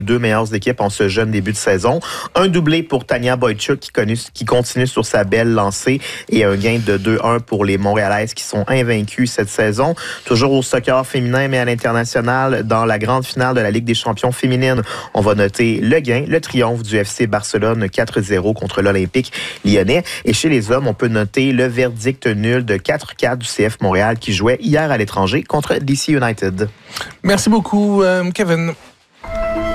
deux meilleures équipes en ce jeune début de saison. Un doublé pour Tania Boychuk qui continue sur sa belle lancée et un gain de 2-1 pour les Montréalaises qui sont invaincus cette saison. Toujours au soccer féminin, mais à l'international, dans la grande finale de la Ligue des champions féminine, on va noter le gain, le triomphe du FC Barcelone 4-0 contre l'Olympique lyonnais. Et chez les hommes, on peut noter le verdict nul de 4-4 du CF Montréal qui jouait hier à l'étranger contre DC United. Merci beaucoup, Kevin.